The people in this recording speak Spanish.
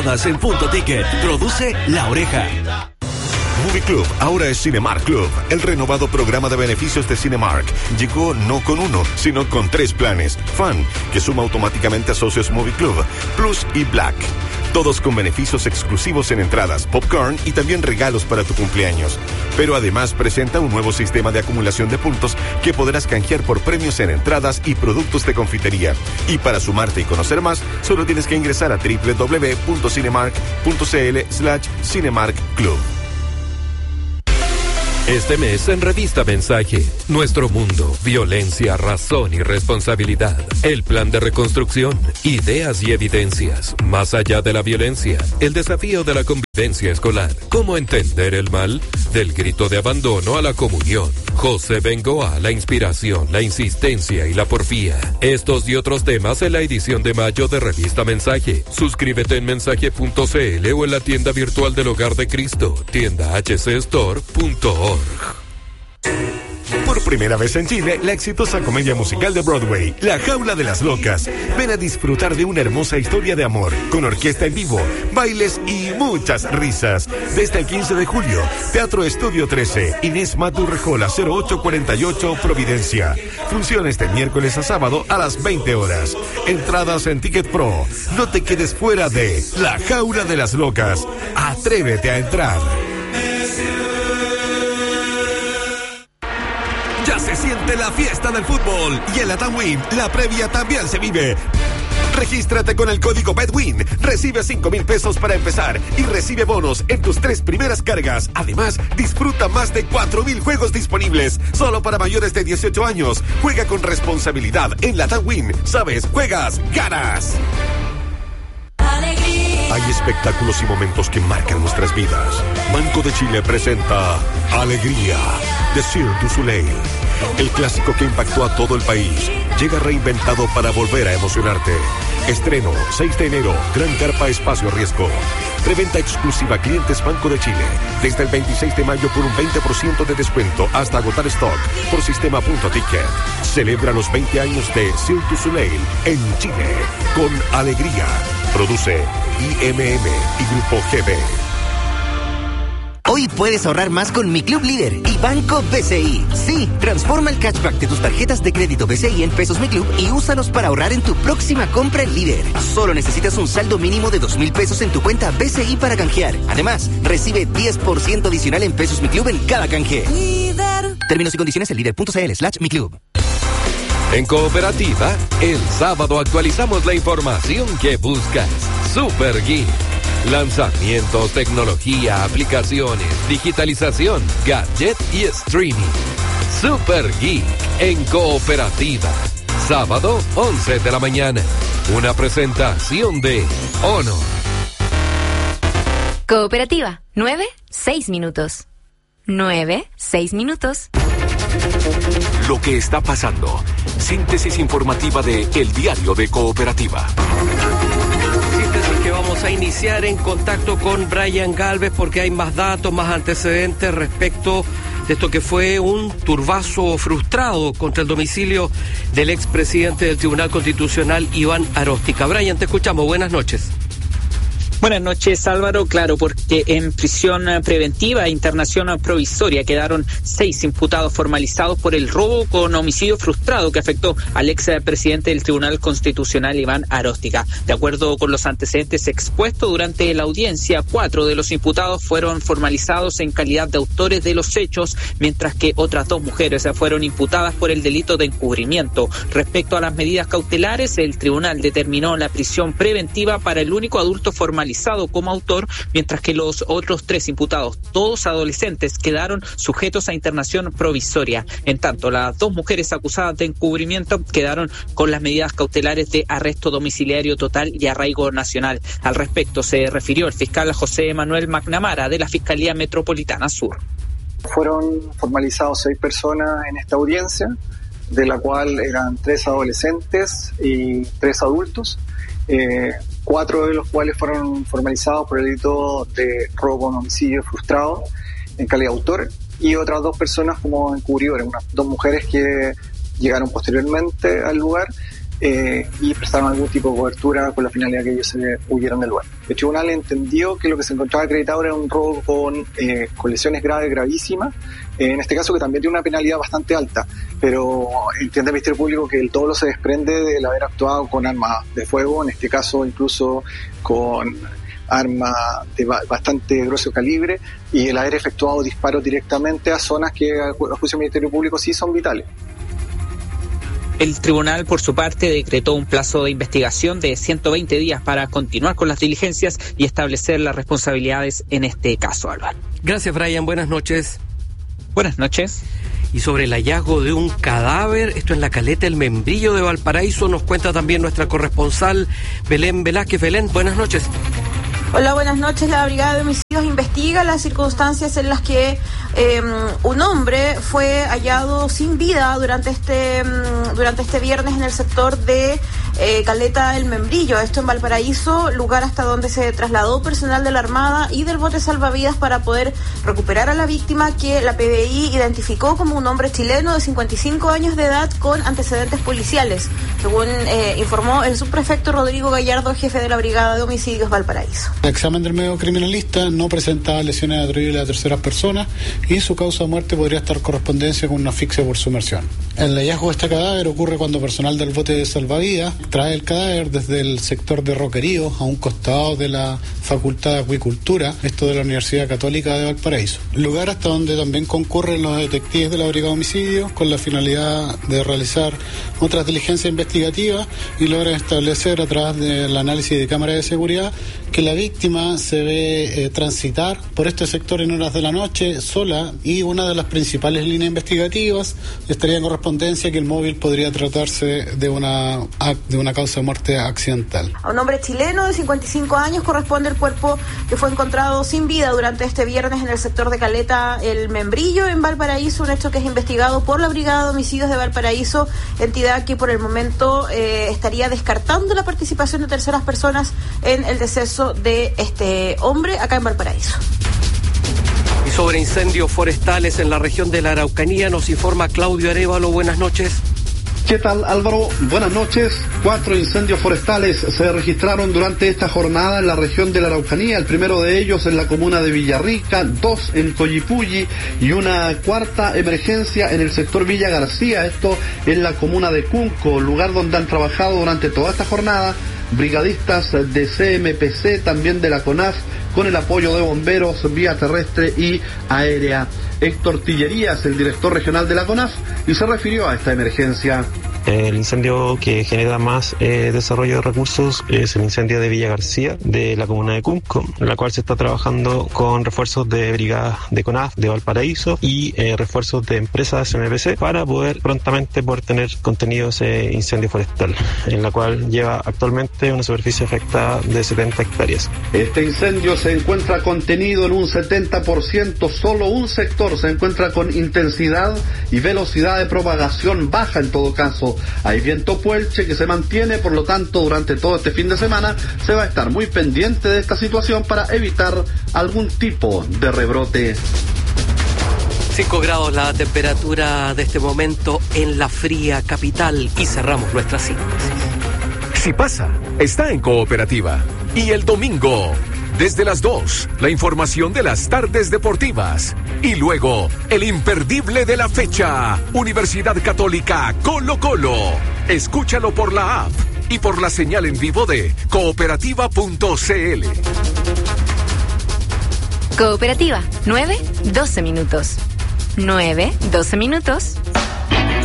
En Punto Ticket, produce La Oreja. Movie Club ahora es Cinemark Club. El renovado programa de beneficios de Cinemark llegó no con uno, sino con 3 planes. Fan, que suma automáticamente a socios Movie Club, Plus y Black. Todos con beneficios exclusivos en entradas, popcorn y también regalos para tu cumpleaños. Pero además presenta un nuevo sistema de acumulación de puntos que podrás canjear por premios en entradas y productos de confitería. Y para sumarte y conocer más, solo tienes que ingresar a www.cinemark.cl/Cinemark Club. Este mes en Revista Mensaje, Nuestro Mundo, Violencia, Razón y Responsabilidad. El plan de reconstrucción, ideas y evidencias. Más allá de la violencia, el desafío de la convivencia escolar. ¿Cómo entender el mal? Del grito de abandono a la comunión. José Bengoa, la inspiración, la insistencia y la porfía. Estos y otros temas en la edición de mayo de Revista Mensaje. Suscríbete en mensaje.cl o en la tienda virtual del Hogar de Cristo, tiendahcstore.org. Por primera vez en Chile, la exitosa comedia musical de Broadway, La Jaula de las Locas. Ven a disfrutar de una hermosa historia de amor, con orquesta en vivo, bailes y muchas risas. Desde el 15 de julio, Teatro Estudio 13, Inés Maturrejola, 0848, Providencia. Funciones de miércoles a sábado a las 20 horas. Entradas en Ticket Pro. No te quedes fuera de La Jaula de las Locas. Atrévete a entrar. Ya se siente la fiesta del fútbol y en la TAMWIN la previa también se vive. Regístrate con el código BETWIN, recibe 5,000 pesos para empezar y recibe bonos en tus 3 primeras cargas. Además, disfruta más de 4,000 juegos disponibles, solo para mayores de 18 años. Juega con responsabilidad en la TAMWIN. Sabes, juegas, ganas. Hay espectáculos y momentos que marcan nuestras vidas. Banco de Chile presenta Alegría, de Cirque du Soleil. El clásico que impactó a todo el país llega reinventado para volver a emocionarte. Estreno 6 de enero, Gran Carpa Espacio Riesgo. Preventa exclusiva a clientes Banco de Chile. Desde el 26 de mayo por un 20% de descuento hasta agotar stock por sistema Punto Ticket. Celebra los 20 años de Cirque du Soleil en Chile con Alegría. Produce IMM y Grupo GB. Hoy puedes ahorrar más con Mi Club Líder y Banco BCI. Sí, transforma el cashback de tus tarjetas de crédito BCI en pesos Mi Club y úsalos para ahorrar en tu próxima compra en Líder. Solo necesitas un saldo mínimo de 2,000 pesos en tu cuenta BCI para canjear. Además, recibe 10% adicional en pesos Mi Club en cada canje. Líder. Términos y condiciones en líder.cl/Mi Club. En Cooperativa, el sábado actualizamos la información que buscas. Super Geek. Lanzamientos, tecnología, aplicaciones, digitalización, gadget y streaming. Super Geek en Cooperativa. Sábado, 11 de la mañana. Una presentación de Honor. Cooperativa, 9-6 minutos. 9-6 minutos. Lo que está pasando. Síntesis informativa de El Diario de Cooperativa. Síntesis que vamos a iniciar en contacto con Brian Galvez porque hay más datos, más antecedentes respecto de esto que fue un turbazo frustrado contra el domicilio del expresidente del Tribunal Constitucional, Iván Aróstica. Brian, te escuchamos. Buenas noches. Buenas noches, Álvaro. Claro, porque en prisión preventiva e internación provisoria quedaron 6 imputados formalizados por el robo con homicidio frustrado que afectó al expresidente del Tribunal Constitucional, Iván Aróstica. De acuerdo con los antecedentes expuestos durante la audiencia, 4 de los imputados fueron formalizados en calidad de autores de los hechos, mientras que otras 2 mujeres fueron imputadas por el delito de encubrimiento. Respecto a las medidas cautelares, el tribunal determinó la prisión preventiva para el único adulto formalizado como autor, mientras que los otros 3 imputados, todos adolescentes, quedaron sujetos a internación provisoria. En tanto, las 2 mujeres acusadas de encubrimiento quedaron con las medidas cautelares de arresto domiciliario total y arraigo nacional. Al respecto se refirió el fiscal José Manuel McNamara de la Fiscalía Metropolitana Sur. Fueron formalizados 6 personas en esta audiencia, de la cual eran 3 adolescentes y 3 adultos. 4 de los cuales fueron formalizados por el delito de robo con homicidio frustrado en calidad de autor, y otras 2 personas como encubridores, unas 2 mujeres que llegaron posteriormente al lugar y prestaron algún tipo de cobertura con la finalidad que ellos se huyeran del lugar. El tribunal entendió que lo que se encontraba acreditado era un robo con lesiones graves, gravísimas, en este caso que también tiene una penalidad bastante alta, pero entiende el Ministerio Público que el dolo se desprende del haber actuado con armas de fuego, en este caso incluso con armas de bastante grueso calibre, y el haber efectuado disparos directamente a zonas que a juicio del Ministerio Público sí son vitales. El tribunal, por su parte, decretó un plazo de investigación de 120 días para continuar con las diligencias y establecer las responsabilidades en este caso, Álvaro. Gracias, Brian. Buenas noches. Buenas noches. Y sobre el hallazgo de un cadáver, esto en la caleta El Membrillo de Valparaíso, nos cuenta también nuestra corresponsal Belén Velázquez. Belén, buenas noches. Hola, buenas noches. La Brigada de Homicidios investiga las circunstancias en las que un hombre fue hallado sin vida durante este viernes en el sector de Caleta El Membrillo, esto en Valparaíso, lugar hasta donde se trasladó personal de la Armada y del bote salvavidas para poder recuperar a la víctima, que la PBI identificó como un hombre chileno de 55 años de edad con antecedentes policiales, según informó el subprefecto Rodrigo Gallardo, jefe de la Brigada de Homicidios Valparaíso. El examen del medio criminalista no presentaba lesiones atribuibles a terceras personas y su causa de muerte podría estar en correspondencia con una asfixia por sumersión. El hallazgo de este cadáver ocurre cuando personal del bote de salvavidas trae el cadáver desde el sector de Roquerío a un costado de la Facultad de Acuicultura, esto de la Universidad Católica de Valparaíso. Lugar hasta donde también concurren los detectives de la Brigada de Homicidios con la finalidad de realizar otras diligencias investigativas y logran establecer a través del análisis de cámaras de seguridad que la víctima se ve transitar por este sector en horas de la noche sola, y una de las principales líneas investigativas estaría en correspondencia que el móvil podría tratarse de una causa de muerte accidental. A un hombre chileno de 55 años corresponde el cuerpo que fue encontrado sin vida durante este viernes en el sector de Caleta El Membrillo en Valparaíso, un hecho que es investigado por la Brigada de Homicidios de Valparaíso, entidad que por el momento estaría descartando la participación de terceras personas en el deceso de este hombre acá en Valparaíso. Y sobre incendios forestales en la región de la Araucanía nos informa Claudio Arévalo. Buenas noches. ¿Qué tal, Álvaro? Buenas noches. 4 incendios forestales se registraron durante esta jornada en la región de la Araucanía. El primero de ellos en la comuna de Villarrica, 2 en Collipulli y una cuarta emergencia en el sector Villa García, esto en la comuna de Cunco, lugar donde han trabajado durante toda esta jornada brigadistas de CMPC, también de la CONAF, con el apoyo de bomberos, vía terrestre y aérea. Héctor Tillerías, el director regional de la CONAF, y se refirió a esta emergencia. El incendio que genera más desarrollo de recursos es el incendio de Villa García, de la comuna de Cunco, en la cual se está trabajando con refuerzos de brigadas de CONAF de Valparaíso y refuerzos de empresas MPC para poder prontamente tener contenido ese incendio forestal, en la cual lleva actualmente una superficie afectada de 70 hectáreas. Este incendio se encuentra contenido en un 70%, solo un sector se encuentra con intensidad y velocidad de propagación baja en todo caso. Hay viento puelche que se mantiene, por lo tanto durante todo este fin de semana se va a estar muy pendiente de esta situación para evitar algún tipo de rebrote. 5 grados la temperatura de este momento en la fría capital y cerramos nuestra síntesis. Si pasa, está en Cooperativa. Y el domingo, desde las 2, la información de las tardes deportivas. Y luego, el imperdible de la fecha, Universidad Católica Colo-Colo. Escúchalo por la app y por la señal en vivo de cooperativa.cl. Cooperativa, 9-12 minutos. 9-12 minutos.